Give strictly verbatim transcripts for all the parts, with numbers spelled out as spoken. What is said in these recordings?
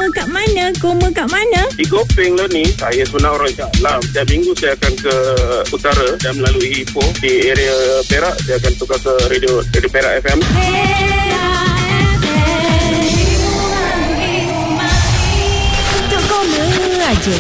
kat mana? Koma kat mana? Di Gopeng lah ni. Saya sebenarnya orang Shah Alam. Setiap minggu saya akan ke utara dan melalui Ipoh. Di area Perak, saya akan tukar ke radio, radio Perak F M. Untuk koma aja.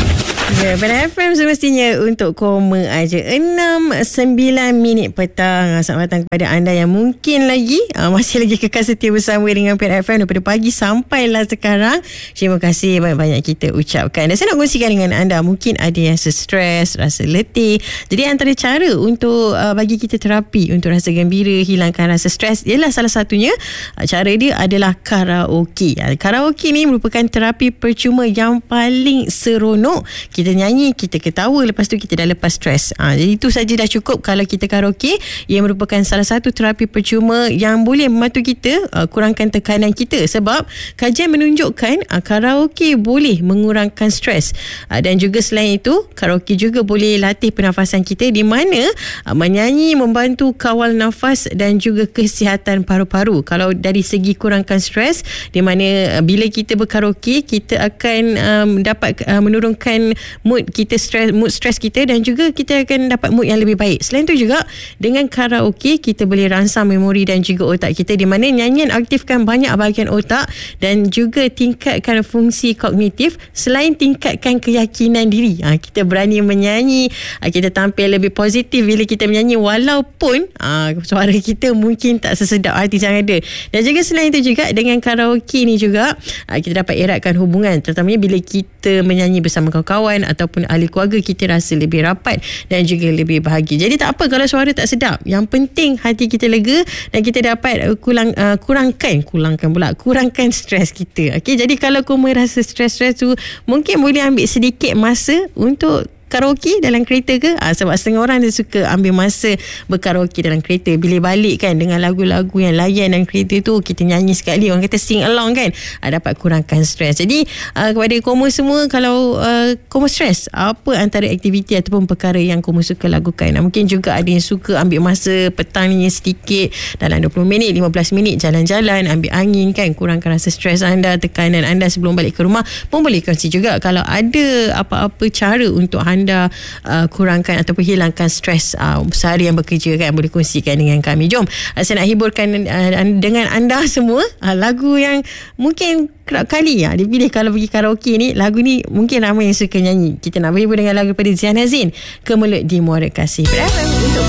Ya, Perak F M semestinya untuk koma aja. enam sembilan minit petang. Selamat datang kepada anda yang mungkin lagi uh, masih lagi kekal setia bersama dengan Perak F M daripada pagi sampailah sekarang. Terima kasih banyak-banyak kita ucapkan. Dan saya nak kongsikan dengan anda, mungkin ada yang stres, rasa letih. Jadi antara cara untuk uh, bagi kita terapi untuk rasa gembira, hilangkan rasa stres, ialah salah satunya uh, cara dia adalah karaoke. Uh, karaoke ni merupakan terapi percuma yang paling seronok. Kita nyanyi, kita ketawa, lepas tu kita dah lepas stres. Ha, jadi itu saja dah cukup kalau kita karaoke. Ia merupakan salah satu terapi percuma yang boleh membantu kita uh, kurangkan tekanan kita. Sebab kajian menunjukkan uh, karaoke boleh mengurangkan stres. Uh, dan juga selain itu, karaoke juga boleh latih pernafasan kita, di mana uh, menyanyi membantu kawal nafas dan juga kesihatan paru-paru. Kalau dari segi kurangkan stres, di mana uh, bila kita berkaraoke, kita akan um, dapat uh, menurunkan mood kita, stress, mood stress kita, dan juga kita akan dapat mood yang lebih baik. Selain itu juga, dengan karaoke kita boleh rangsang memori dan juga otak kita, di mana nyanyian aktifkan banyak bahagian otak dan juga tingkatkan fungsi kognitif selain tingkatkan keyakinan diri. Ha, kita berani menyanyi, ha, kita tampil lebih positif bila kita menyanyi, walaupun ha, suara kita mungkin tak sesedap hati sang ada. Dan juga selain itu juga, dengan karaoke ni juga ha, kita dapat eratkan hubungan, terutamanya bila kita menyanyi bersama kawan-kawan ataupun ahli keluarga, kita rasa lebih rapat dan juga lebih bahagia. Jadi tak apa kalau suara tak sedap, yang penting hati kita lega dan kita dapat uh, kurang, uh, kurangkan kurangkan pula kurangkan stres kita. Okey, jadi kalau kau merasa stres-stres tu, mungkin boleh ambil sedikit masa untuk karaoke dalam kereta ke? Ha, sebab setengah orang dia suka ambil masa berkaraoke dalam kereta. Bila balik kan dengan lagu-lagu yang layan dalam kereta tu, kita nyanyi sekali, orang kata sing along kan, ha, dapat kurangkan stres. Jadi uh, kepada Koma semua, kalau uh, Koma stres, apa antara aktiviti ataupun perkara yang Koma suka lakukan? Ha, mungkin juga ada yang suka ambil masa petang ni sedikit, dalam dua puluh minit, lima belas minit jalan-jalan, ambil angin kan, kurangkan rasa stres anda, tekanan anda sebelum balik ke rumah. Pun boleh kongsi juga kalau ada apa-apa cara untuk anda uh, kurangkan ataupun hilangkan stres uh, sehari yang bekerja kan, boleh kongsikan dengan kami. Jom, uh, saya nak hiburkan uh, dengan anda semua uh, lagu yang mungkin kerap kali ya, dipilih kalau pergi karaoke ni. Lagu ni mungkin ramai yang suka nyanyi. Kita nak berhibur dengan lagu daripada Ziana Zain, Kemelut di Muara Kasih. Untuk